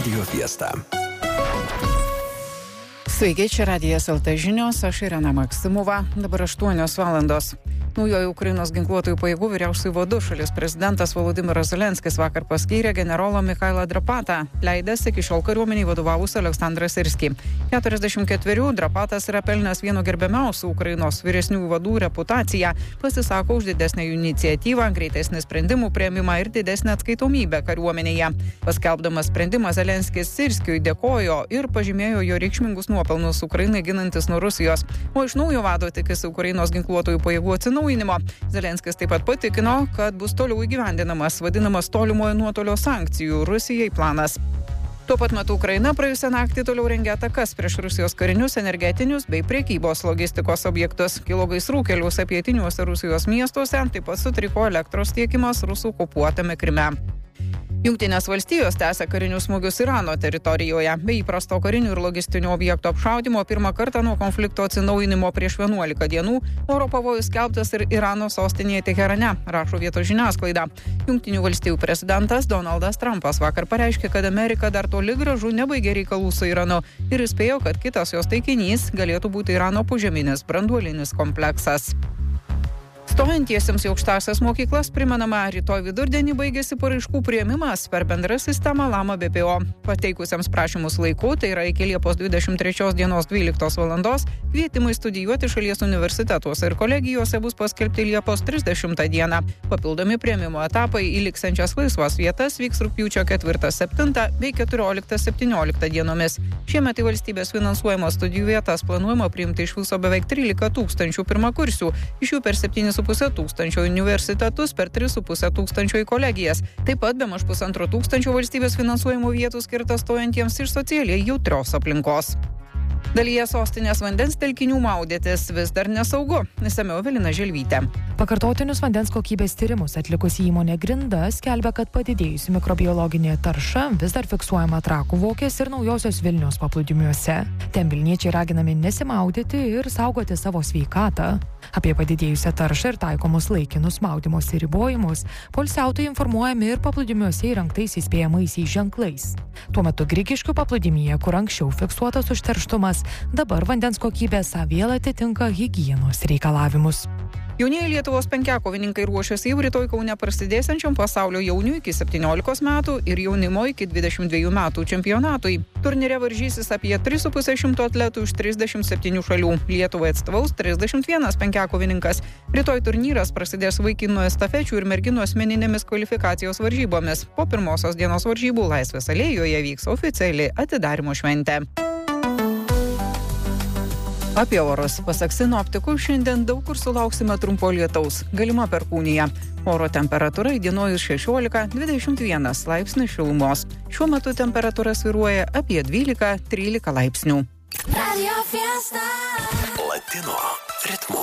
Radio Fiesta. Sveiki, čia Radijas LT žinios, aš Irena Maksimova, dabar 8 valandos. Naujojo Ukrainos ginkluotųjų pajėgų vyriausiųjų vadų šalies prezidentas Volodymyras Zelenskis vakar paskyrė generolą Mikhailą Drapatą, leidęs iki šiol kariuomeniai vadovavusį Aleksandrą Sirskį. 44 Drapatas yra pelnęs vieno gerbiamiausių Ukrainos vyresnių vadų reputaciją, pasisako už didesnę jų iniciatyvą, greitesnį sprendimų priėmimą ir didesnę atskaitomybę kariuomenėje. Paskelbdamas sprendimą, Zelenskis Sirskiui dėkojo ir pažymėjo jo reikšmingus nuopelnus Ukrainai ginantis nuo Rusijos. O iš naujo vado tikisi Ukrainos ginkluotųjų pajėgų atsinaujinimo. Zelenskis taip pat patikino, kad bus toliau įgyvendinamas vadinamas tolimojo nuotolio sankcijų Rusijai planas. Tuo pat metu Ukraina praėjusią naktį toliau rengia atakas prieš Rusijos karinius, energetinius bei prekybos logistikos objektus. Kilo gaisrų keliuose pietiniuose Rusijos miestuose, taip pat sutriko elektros tiekimas Rusų okupuotame Kryme. Jungtinės valstijos tęsia karinius smūgius Irano teritorijoje. Be įprasto karinių ir logistinių objektų apšaudimo pirmą kartą nuo konflikto atsinaujinimo prieš 11 dienų oro pavojus skelbtas ir Irano sostinėje Teherane, rašo vietos žiniasklaida. Jungtinių valstijų prezidentas Donaldas Trumpas vakar pareiškė, kad Amerika dar toli gražu nebaigė reikalų su Iranu ir įspėjo, kad kitas jos taikinys galėtų būti Irano požeminis branduolinis kompleksas. Stojantiesiems į aukštąsias mokyklas primenama, rytoj vidurdienį baigėsi paraiškų priėmimas per bendrą sistemą Lama BPO. Pateikusiems prašymus laiku, tai yra iki Liepos 23 dienos 12 valandos, kvietimai studijuoti šalies universitetuose ir kolegijose bus paskelbti Liepos 30 dieną. Papildomi priėmimo etapai į liksiančias laisvas vietas vyks rugpjūčio 4-7 bei 14-17 dienomis. Šiemet į valstybės finansuojamos studijų vietas planuojama priimti iš viso beveik 13 000 pirmakursių, iš jų per 7,5 tūkstančio universitetus, per 3,5 tūkstančio į kolegijas. Taip pat bemaž 1,5 tūkstančio valstybės finansuojamų vietų skirta stojantiems iš socialiai jautrios aplinkos. Dalyje sostinės vandens telkinių maudytis vis dar nesaugu. Išsamiau Evelina Želvytė. Pakartotinius vandens kokybės tyrimus atlikusi įmonė Grinda skelbia, kad padidėjusi mikrobiologinė tarša vis dar fiksuojama Trakų Vokės ir Naujosios Vilnios paplūdimiuose. Ten vilniečiai raginami nesimaudyti ir saugoti savo sveikatą. Apie padidėjusią taršą ir taikomus laikinus maudymosi ribojimus poilsiautojai informuojami ir paplūdimiuose įrengtais įspėjamaisiais ženklais. Tuo metu Grigiškių paplūdimyje, kur anksčiau fiksuotas užterštumas, dabar vandens kokybė vėl atitinka higienos reikalavimus. Jaunieji Lietuvos penkiakovininkai ruošiasi jau rytoj Kaune prasidėsiančiam pasaulio jaunių iki 17 metų ir jaunimo iki 22 metų čempionatui. Turnyre varžysis apie 3,5 atletų iš 37 šalių. Lietuvai atstovaus 31 penkiakovininkas. Rytoj turnyras prasidės vaikinų estafečių ir merginų asmeninėmis kvalifikacijos varžybomis. Po pirmosios dienos varžybų Laisvės alėjoje vyks oficiali atidarymo šventė. Apie orus. Pasak sinoptikų, šiandien daug kur sulauksime trumpo lietaus, galima perkūnija. Oro temperatūra įdienojus 16-21 laipsnių šilumos. Šiuo metu temperatūra svyruoja apie 12-13 laipsnių. Latino ritmu.